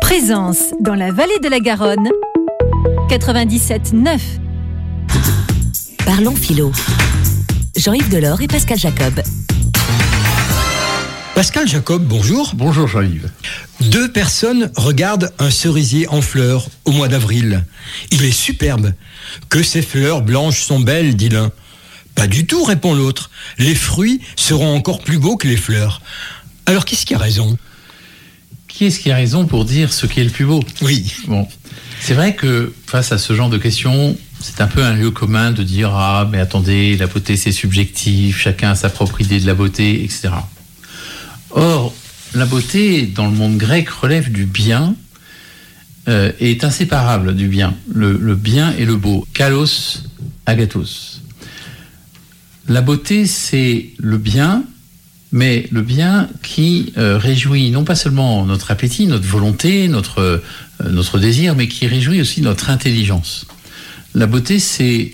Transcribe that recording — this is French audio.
Présence dans la vallée de la Garonne, 97.9. Parlons philo. Jean-Yves Delors et Pascal Jacob. Pascal Jacob, bonjour. Bonjour Jean-Yves. 2 personnes regardent un cerisier en fleurs au mois d'avril. Il est superbe. Que ces fleurs blanches sont belles, dit l'un. Pas du tout, répond l'autre. Les fruits seront encore plus beaux que les fleurs. Alors qui est-ce qui a raison ? Qui est-ce qui a raison pour dire ce qui est le plus beau ? Oui. Bon, c'est vrai que face à ce genre de questions, c'est un peu un lieu commun de dire « Ah, mais attendez, la beauté c'est subjectif, chacun a sa propre idée de la beauté, etc. » Or, la beauté, dans le monde grec, relève du bien, est inséparable du bien. Le bien et le beau. Kalos, agathos. La beauté, c'est le bien, mais le bien qui réjouit non pas seulement notre appétit, notre volonté, notre désir, mais qui réjouit aussi notre intelligence. La beauté, c'est